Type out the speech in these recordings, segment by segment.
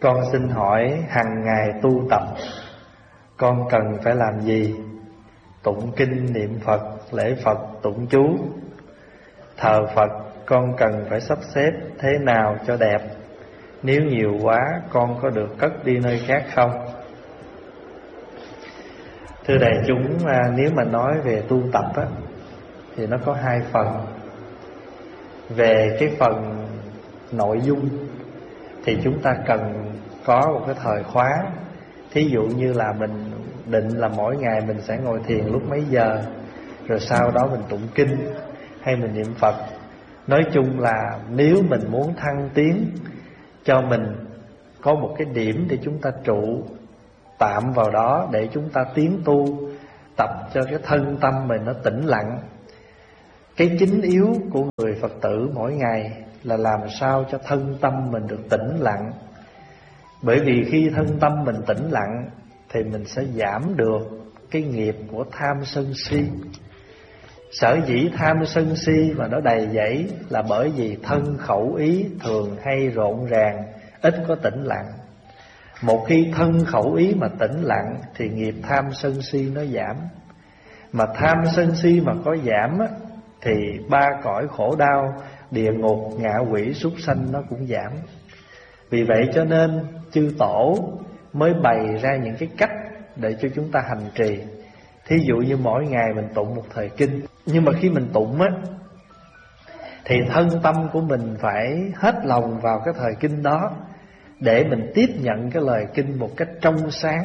Con xin hỏi hàng ngày tu tập con cần phải làm gì? Tụng kinh niệm Phật, lễ Phật, tụng chú. Thờ Phật con cần phải sắp xếp thế nào cho đẹp? Nếu nhiều quá con có được cất đi nơi khác không? Thưa đại chúng, nếu mà nói về tu tập á, thì nó có hai phần. Về cái phần nội dung thì chúng ta cần có một cái thời khóa. Thí dụ như là mình định là mỗi ngày mình sẽ ngồi thiền lúc mấy giờ, rồi sau đó mình tụng kinh hay mình niệm Phật. Nói chung là nếu mình muốn thăng tiến, cho mình có một cái điểm để chúng ta trụ tạm vào đó, để chúng ta tiến tu, tập cho cái thân tâm mình nó tĩnh lặng. Cái chính yếu của người Phật tử mỗi ngày là làm sao cho thân tâm mình được tĩnh lặng. Bởi vì khi thân tâm mình tĩnh lặng thì mình sẽ giảm được cái nghiệp của tham sân si. Sở dĩ tham sân si mà nó đầy dẫy là bởi vì thân khẩu ý thường hay rộn ràng, ít có tĩnh lặng. Một khi thân khẩu ý mà tĩnh lặng thì nghiệp tham sân si nó giảm. Mà tham sân si mà có giảm á, thì ba cõi khổ đau, địa ngục, ngạ quỷ, súc sanh nó cũng giảm. Vì vậy cho nên chư tổ mới bày ra những cái cách để cho chúng ta hành trì. Thí dụ như mỗi ngày mình tụng một thời kinh. Nhưng mà khi mình tụng á, thì thân tâm của mình phải hết lòng vào cái thời kinh đó, để mình tiếp nhận cái lời kinh một cách trong sáng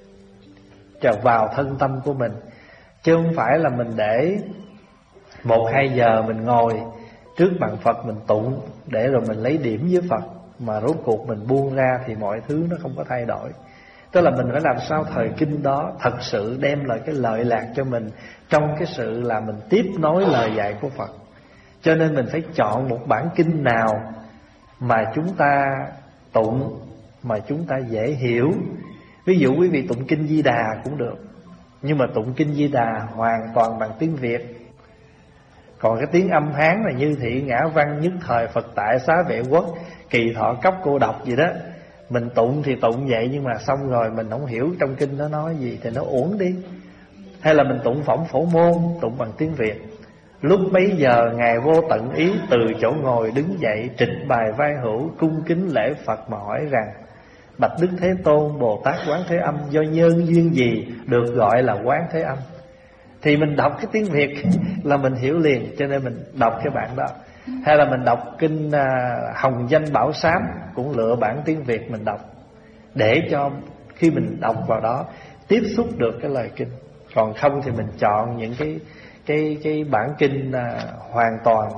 trở vào thân tâm của mình. Chứ không phải là mình để 1-2 giờ mình ngồi trước bàn Phật mình tụng để rồi mình lấy điểm với Phật, mà rốt cuộc mình buông ra thì mọi thứ nó không có thay đổi. Tức là mình phải làm sao thời kinh đó thật sự đem lại cái lợi lạc cho mình, trong cái sự là mình tiếp nối lời dạy của Phật. Cho nên mình phải chọn một bản kinh nào mà chúng ta tụng mà chúng ta dễ hiểu. Ví dụ quý vị tụng kinh Di Đà cũng được, nhưng mà tụng kinh Di Đà hoàn toàn bằng tiếng Việt. Còn cái tiếng âm Hán là Như Thị Ngã Văn, Nhất Thời Phật Tại Xá Vệ Quốc, Kỳ Thọ Cốc Cô Độc gì đó, mình tụng thì tụng vậy, nhưng mà xong rồi mình không hiểu trong kinh nó nói gì thì nó uổng đi. Hay là mình tụng Phỏng Phổ Môn, tụng bằng tiếng Việt. Lúc bấy giờ Ngài vô tận ý từ chỗ ngồi đứng dậy, trịch bài vai hữu, cung kính lễ Phật mà hỏi rằng: Bạch Đức Thế Tôn, Bồ Tát Quán Thế Âm do nhân duyên gì được gọi là Quán Thế Âm? Thì mình đọc cái tiếng Việt là mình hiểu liền, cho nên mình đọc cái bản đó. Hay là mình đọc kinh Hồng Danh Bảo Sám, cũng lựa bản tiếng Việt mình đọc, để cho khi mình đọc vào đó tiếp xúc được cái lời kinh. Còn không thì mình chọn những cái bản kinh hoàn toàn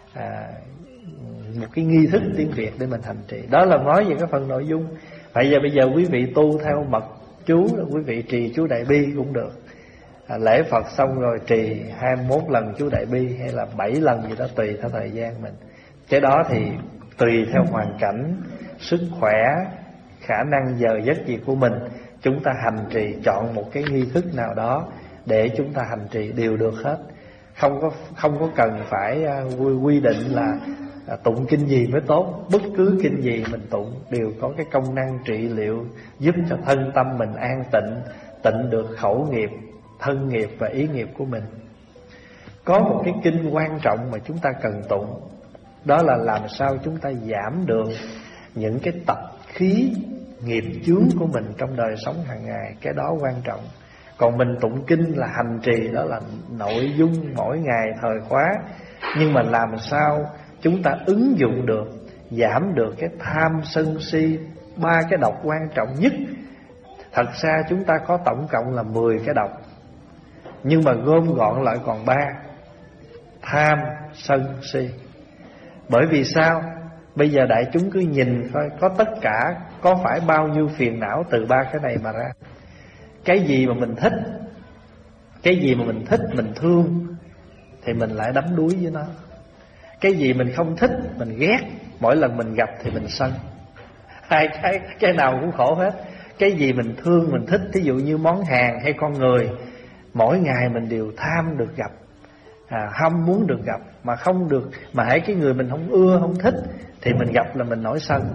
một cái nghi thức tiếng Việt để mình hành trì. Đó là nói về cái phần nội dung. Bây giờ quý vị tu theo mật chú, quý vị trì chú Đại Bi cũng được. Lễ Phật xong rồi trì 21 lần chú Đại Bi, hay là 7 lần gì đó, tùy theo thời gian mình. Cái đó thì tùy theo hoàn cảnh, sức khỏe, khả năng giờ giấc gì của mình, chúng ta hành trì chọn một cái nghi thức nào đó để chúng ta hành trì đều được hết. Không có cần phải quy định là tụng kinh gì mới tốt. Bất cứ kinh gì mình tụng đều có cái công năng trị liệu, giúp cho thân tâm mình an tịnh, tịnh được khẩu nghiệp, thân nghiệp và ý nghiệp của mình. Có một cái kinh quan trọng mà chúng ta cần tụng, đó là làm sao chúng ta giảm được những cái tập khí nghiệp chướng của mình trong đời sống hàng ngày. Cái đó quan trọng. Còn mình tụng kinh là hành trì, đó là nội dung mỗi ngày thời khóa. Nhưng mà làm sao chúng ta ứng dụng được, giảm được cái tham sân si, 3 cái độc quan trọng nhất. Thật ra chúng ta có tổng cộng là 10 cái độc, nhưng mà gom gọn lại còn 3: tham, sân, si. Bởi vì sao? Bây giờ đại chúng cứ nhìn coi, có tất cả, có phải bao nhiêu phiền não từ 3 cái này mà ra. Cái gì mà mình thích, cái gì mà mình thích, mình thương, thì mình lại đắm đuối với nó. Cái gì mình không thích, mình ghét, mỗi lần mình gặp thì mình sân. Hai cái nào cũng khổ hết. Cái gì mình thương, mình thích, thí dụ như món hàng hay con người, mỗi ngày mình đều tham được gặp, ham muốn được gặp, mà không được, mà hãy cái người mình không ưa, không thích thì mình gặp là mình nổi sân.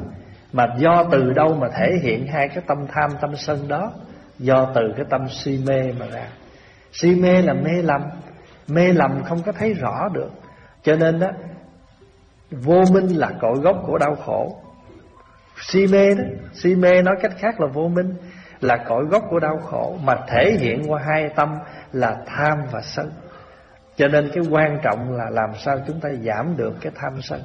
Mà do từ đâu mà thể hiện hai cái tâm tham tâm sân đó? Do từ cái tâm si mê mà ra. Si mê là mê lầm. Mê lầm không có thấy rõ được. Cho nên đó, vô minh là cội gốc của đau khổ. Si mê đó, si mê nói cách khác là vô minh, là cội gốc của đau khổ, mà thể hiện qua hai tâm là tham và sân. Cho nên cái quan trọng là làm sao chúng ta giảm được cái tham sân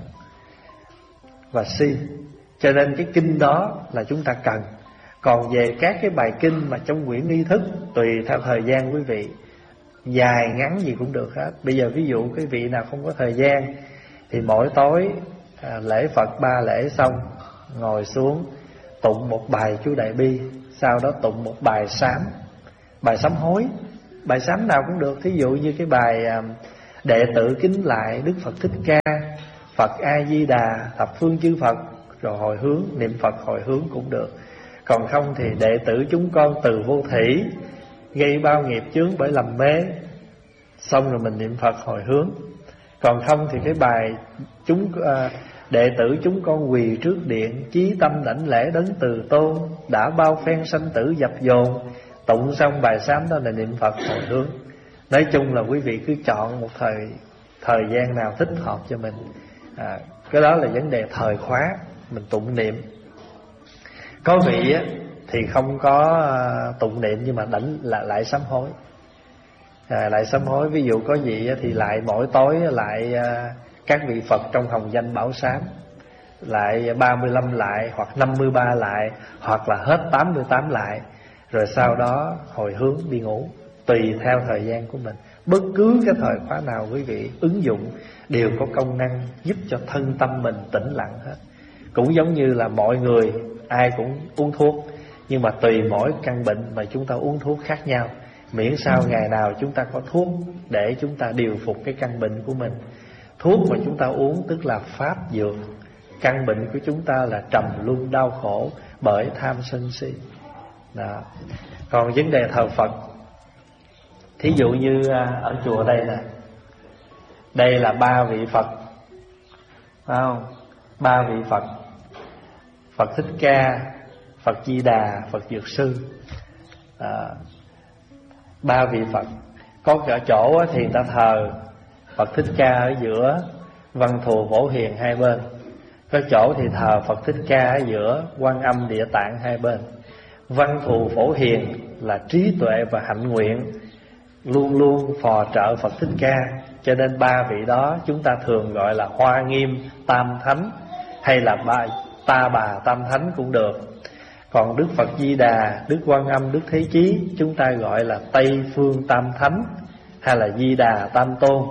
và si. Cho nên cái kinh đó là chúng ta cần. Còn về các cái bài kinh mà trong quyển nghi thức, tùy theo thời gian quý vị, dài ngắn gì cũng được hết. Bây giờ ví dụ quý vị nào không có thời gian thì mỗi tối lễ Phật 3 lễ xong, ngồi xuống tụng một bài chú Đại Bi, sau đó tụng một bài sám, bài sám hối. Bài sám nào cũng được. Thí dụ như cái bài đệ tử kính lại Đức Phật Thích Ca, Phật A Di Đà, thập phương chư Phật, rồi hồi hướng, niệm Phật hồi hướng cũng được. Còn không thì đệ tử chúng con từ vô thủy, gây bao nghiệp chướng bởi lầm mê, xong rồi mình niệm Phật hồi hướng. Còn không thì cái bài đệ tử chúng con quỳ trước điện, chí tâm đảnh lễ đấng từ tôn, đã bao phen sanh tử dập dồn. Tụng xong bài sám đó là niệm Phật hồi hướng. Nói chung là quý vị cứ chọn một thời gian nào thích hợp cho mình. Cái đó là vấn đề thời khóa mình tụng niệm. Có vị á, thì không có tụng niệm nhưng mà đảnh lại sám hối. Lại sám hối, ví dụ có vị á, thì lại mỗi tối lại các vị Phật trong hồng danh bảo sám, lại 35 lại, hoặc 53 lại, hoặc là hết 88 lại, rồi sau đó hồi hướng đi ngủ. Tùy theo thời gian của mình. Bất cứ cái thời khóa nào quý vị ứng dụng đều có công năng giúp cho thân tâm mình tĩnh lặng hết. Cũng giống như là mọi người ai cũng uống thuốc, nhưng mà tùy mỗi căn bệnh mà chúng ta uống thuốc khác nhau. Miễn sao ngày nào chúng ta có thuốc để chúng ta điều phục cái căn bệnh của mình. Thuốc mà chúng ta uống tức là pháp dược. Căn bệnh của chúng ta là trầm luân đau khổ bởi tham sân si đó. Còn vấn đề thờ Phật, thí dụ như ở chùa đây nè, đây là 3 vị Phật, phải không? 3 vị Phật: Phật Thích Ca, Phật Di Đà, Phật Dược Sư. 3 vị Phật. Có cả chỗ thì ta thờ Phật Thích Ca ở giữa, Văn Thù Phổ Hiền hai bên. Có chỗ thì thờ Phật Thích Ca ở giữa, Quan Âm Địa Tạng hai bên. Văn Thù Phổ Hiền là trí tuệ và hạnh nguyện, luôn luôn phò trợ Phật Thích Ca. Cho nên 3 vị đó chúng ta thường gọi là Hoa Nghiêm Tam Thánh, hay là Ta Bà Tam Thánh cũng được. Còn Đức Phật Di Đà, Đức Quan Âm, Đức Thế Chí chúng ta gọi là Tây Phương Tam Thánh, hay là Di Đà Tam Tôn.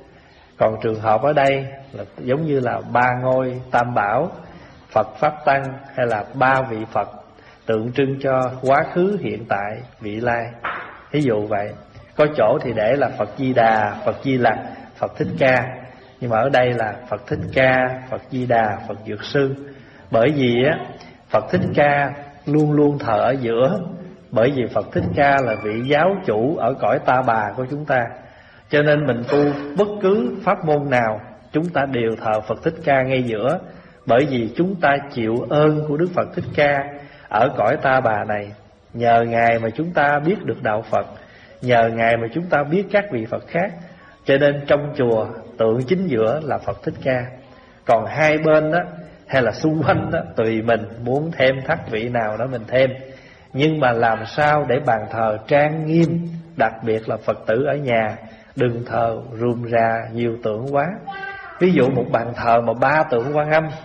Còn trường hợp ở đây là giống như là 3 ngôi Tam Bảo, Phật Pháp Tăng, hay là 3 vị Phật tượng trưng cho quá khứ, hiện tại, vị lai. Ví dụ vậy. Có chỗ thì để là Phật Di Đà, Phật Di Lặc, Phật Thích Ca. Nhưng mà ở đây là Phật Thích Ca, Phật Di Đà, Phật Dược Sư. Bởi vì á, Phật Thích Ca luôn luôn thờ ở giữa. Bởi vì Phật Thích Ca là vị giáo chủ ở cõi Ta Bà của chúng ta. Cho nên mình tu bất cứ pháp môn nào, chúng ta đều thờ Phật Thích Ca ngay giữa. Bởi vì chúng ta chịu ơn của Đức Phật Thích Ca ở cõi Ta Bà này. Nhờ Ngài mà chúng ta biết được đạo Phật, nhờ Ngài mà chúng ta biết các vị Phật khác. Cho nên trong chùa tượng chính giữa là Phật Thích Ca. Còn hai bên đó hay là xung quanh đó, tùy mình muốn thêm thắt vị nào đó mình thêm. Nhưng mà làm sao để bàn thờ trang nghiêm, đặc biệt là Phật tử ở nhà đừng thờ rườm rà nhiều tượng quá. Ví dụ một bàn thờ mà 3 tượng Quan Âm,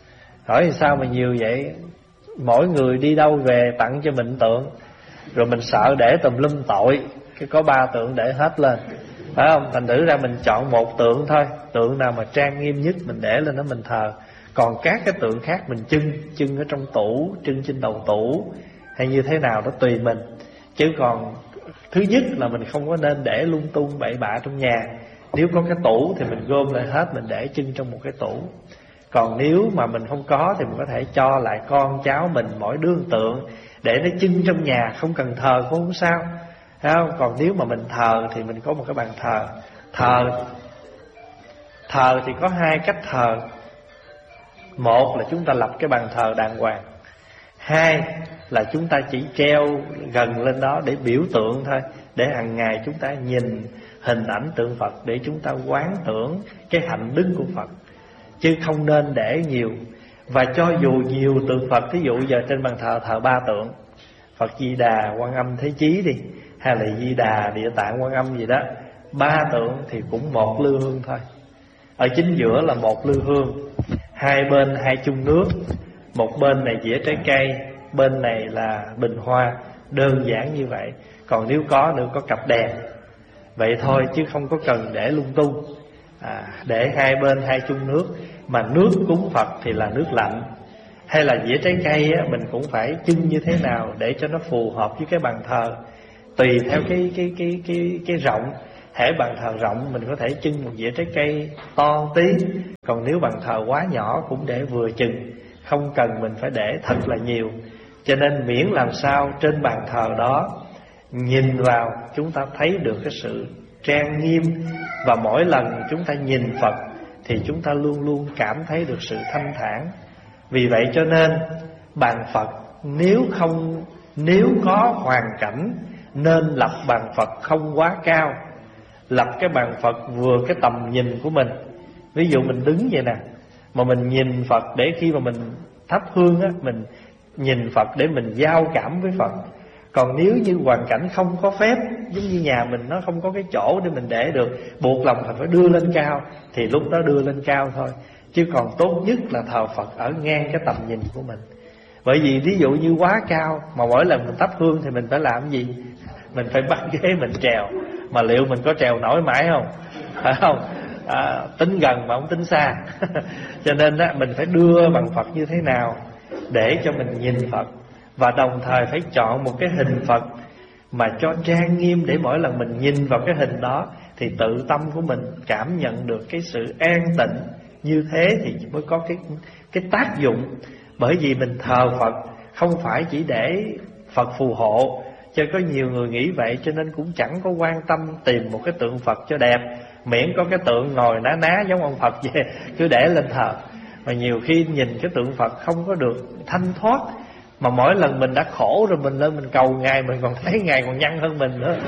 hỏi sao mà nhiều vậy? Mỗi người đi đâu về tặng cho mình tượng, rồi mình sợ để tùm lum tội, cái có 3 tượng để hết lên, phải không? Thành thử ra mình chọn một tượng thôi, tượng nào mà trang nghiêm nhất mình để lên đó mình thờ. Còn các cái tượng khác mình trưng ở trong tủ, trưng trên đầu tủ, hay như thế nào đó tùy mình. Chứ còn thứ nhất là mình không có nên để lung tung bậy bạ trong nhà. Nếu có cái tủ thì mình gom lại hết, mình để trưng trong một cái tủ. Còn nếu mà mình không có thì mình có thể cho lại con cháu mình mỗi đứa tượng, để nó trưng trong nhà, không cần thờ cũng không sao, thấy không? Còn nếu mà mình thờ thì mình có một cái bàn thờ. Thờ thì có 2 cách thờ. Một là chúng ta lập cái bàn thờ đàng hoàng, hai là chúng ta chỉ treo gần lên đó để biểu tượng thôi, để hàng ngày chúng ta nhìn hình ảnh tượng Phật để chúng ta quán tưởng cái hạnh đức của Phật, chứ không nên để nhiều. Và cho dù nhiều tượng Phật, ví dụ giờ trên bàn thờ thờ 3 tượng, Phật Di Đà, Quan Âm, Thế Chí đi, hay là Di Đà, Địa Tạng, Quan Âm gì đó, 3 tượng thì cũng một lư hương thôi. Ở chính giữa là một lư hương, hai bên 2 chung nước, một bên này dĩa trái cây, bên này là bình hoa, đơn giản như vậy. Còn nếu có nữa có cặp đèn, vậy thôi chứ không có cần để lung tung. Để hai bên 2 chung nước, mà nước cúng Phật thì là nước lạnh, hay là dĩa trái cây á, mình cũng phải trưng như thế nào để cho nó phù hợp với cái bàn thờ, tùy theo cái rộng. Hễ bàn thờ rộng mình có thể trưng một dĩa trái cây to tí, còn nếu bàn thờ quá nhỏ cũng để vừa chừng, không cần mình phải để thật là nhiều. Cho nên miễn làm sao trên bàn thờ đó nhìn vào chúng ta thấy được cái sự trang nghiêm, và mỗi lần chúng ta nhìn Phật thì chúng ta luôn luôn cảm thấy được sự thanh thản. Vì vậy cho nên bàn Phật nếu có hoàn cảnh nên lập bàn Phật không quá cao, lập cái bàn Phật vừa cái tầm nhìn của mình. Ví dụ mình đứng vậy nè, mà mình nhìn Phật để khi mà mình thắp hương á, mình nhìn Phật để mình giao cảm với Phật. Còn nếu như hoàn cảnh không có phép, giống như nhà mình nó không có cái chỗ để mình để được, buộc lòng phải đưa lên cao, thì lúc đó đưa lên cao thôi. Chứ còn tốt nhất là thờ Phật ở ngang cái tầm nhìn của mình. Bởi vì ví dụ như quá cao mà mỗi lần mình thắp hương thì mình phải làm gì? Mình phải bắt ghế mình trèo. Mà liệu mình có trèo nổi mãi không? Phải không? Tính gần mà không tính xa. Cho nên á, mình phải đưa bằng Phật như thế nào để cho mình nhìn Phật. Và đồng thời phải chọn một cái hình Phật mà cho trang nghiêm, để mỗi lần mình nhìn vào cái hình đó thì tự tâm của mình cảm nhận được cái sự an tịnh. Như thế thì mới có cái tác dụng. Bởi vì mình thờ Phật không phải chỉ để Phật phù hộ, cho có nhiều người nghĩ vậy, cho nên cũng chẳng có quan tâm tìm một cái tượng Phật cho đẹp, miễn có cái tượng ngồi ná ná giống ông Phật vậy, cứ để lên thờ. Mà nhiều khi nhìn cái tượng Phật không có được thanh thoát, mà mỗi lần mình đã khổ rồi mình lên mình cầu Ngài, mình còn thấy Ngài còn nhăn hơn mình nữa.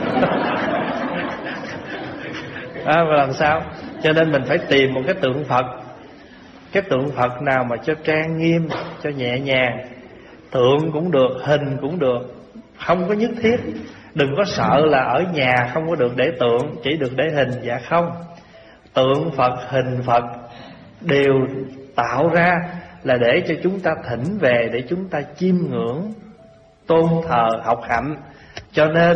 Và làm sao? Cho nên mình phải tìm một cái tượng Phật, cái tượng Phật nào mà cho trang nghiêm, cho nhẹ nhàng. Tượng cũng được, hình cũng được, không có nhất thiết. Đừng có sợ là ở nhà không có được để tượng, chỉ được để hình. Dạ không. Tượng Phật, hình Phật đều tạo ra là để cho chúng ta thỉnh về, để chúng ta chiêm ngưỡng, tôn thờ, học hạnh. Cho nên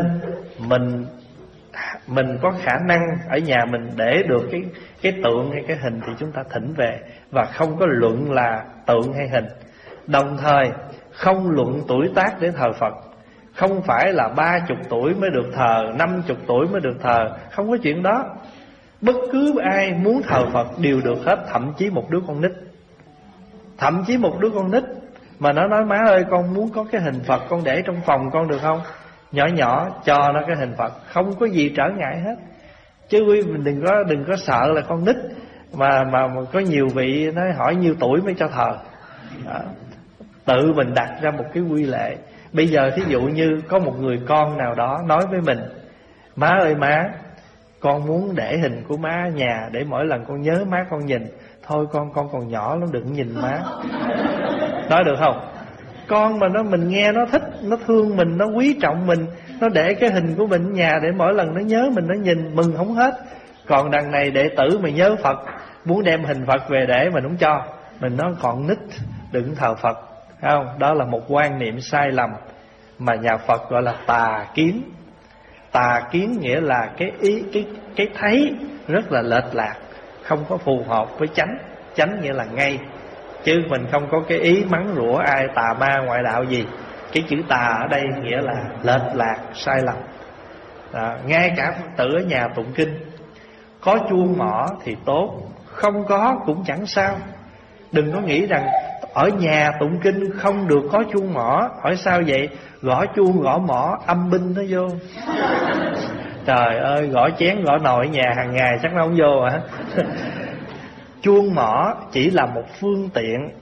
mình có khả năng ở nhà mình để được cái tượng hay cái hình thì chúng ta thỉnh về, và không có luận là tượng hay hình. Đồng thời không luận tuổi tác để thờ Phật. Không phải là 30 tuổi mới được thờ, 50 tuổi mới được thờ, không có chuyện đó. Bất cứ ai muốn thờ Phật đều được hết, thậm chí một đứa con nít. Thậm chí một đứa con nít mà nó nói má ơi con muốn có cái hình Phật, con để trong phòng con được không? Nhỏ nhỏ cho nó cái hình Phật, không có gì trở ngại hết. Chứ quý mình đừng có sợ là con nít mà có nhiều vị nói hỏi nhiêu tuổi mới cho thờ. Đó. Tự mình đặt ra một cái quy lệ. Bây giờ thí dụ như có một người con nào đó nói với mình: má ơi má, con muốn để hình của má ở nhà, để mỗi lần con nhớ má con nhìn. Thôi con còn nhỏ lắm, đừng nhìn má. Nói được không? Con mà mình nghe nó thích, nó thương mình, nó quý trọng mình, nó để cái hình của mình ở nhà để mỗi lần nó nhớ mình, nó nhìn mừng không hết. Còn đằng này đệ tử mày nhớ Phật, muốn đem hình Phật về để mình không cho. Mình nói còn nít, đừng thờ Phật. Không? Đó là một quan niệm sai lầm mà nhà Phật gọi là tà kiến. Tà kiến nghĩa là cái thấy rất là lệch lạc, không có phù hợp với chánh. Chánh nghĩa là ngay, chứ mình không có cái ý mắng rủa ai tà ma ngoại đạo gì. Cái chữ tà ở đây nghĩa là lệch lạc, sai lầm. Ngay cả Phật tử ở nhà tụng kinh, có chuông mỏ thì tốt, không có cũng chẳng sao. Đừng có nghĩ rằng ở nhà tụng kinh không được có chuông mỏ. Hỏi sao vậy? Gõ chuông gõ mỏ âm binh nó vô. Trời ơi, gõ chén gõ nồi ở nhà hàng ngày chắc nó không vô hả? Chuông mỏ chỉ là một phương tiện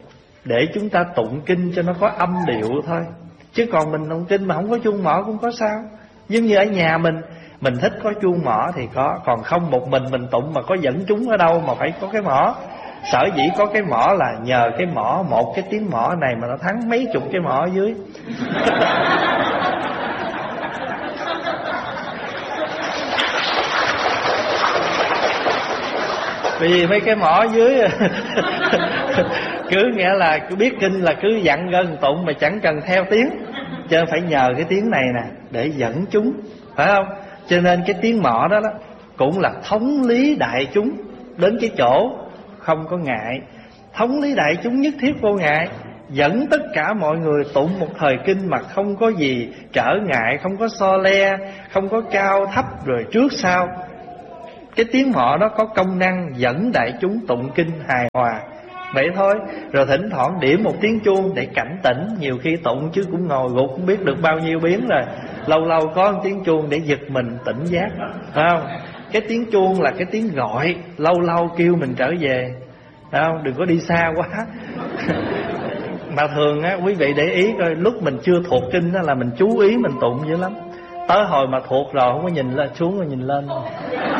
để chúng ta tụng kinh cho nó có âm điệu thôi. Chứ còn mình tụng kinh mà không có chuông mỏ cũng có sao. Giống như ở nhà mình thích có chuông mỏ thì có, còn không một mình tụng mà có dẫn chúng ở đâu mà phải có cái mỏ. Sở dĩ có cái mỏ là nhờ cái mỏ, một cái tiếng mỏ này mà nó thắng mấy chục cái mỏ ở dưới. Vì mấy cái mỏ dưới cứ nghĩa là cứ biết kinh là cứ dặn gân tụng mà chẳng cần theo tiếng, cho nên phải nhờ cái tiếng này nè để dẫn chúng, phải không? Cho nên cái tiếng mỏ đó cũng là thống lý đại chúng đến cái chỗ không có ngại. Thống lý đại chúng nhất thiết vô ngại, dẫn tất cả mọi người tụng một thời kinh mà không có gì trở ngại, không có so le, không có cao thấp rồi trước sau. Cái tiếng mỏ đó có công năng dẫn đại chúng tụng kinh hài hòa. Vậy thôi. Rồi thỉnh thoảng điểm một tiếng chuông để cảnh tỉnh. Nhiều khi tụng chứ cũng ngồi gục không biết được bao nhiêu biến rồi. Lâu lâu có một tiếng chuông để giật mình tỉnh giác, phải không? Cái tiếng chuông là cái tiếng gọi, lâu lâu kêu mình trở về, phải không? Đừng có đi xa quá. Mà thường á, quý vị để ý coi, lúc mình chưa thuộc kinh đó là mình chú ý mình tụng dữ lắm. Tới hồi mà thuộc rồi không có nhìn lên xuống mà nhìn lên.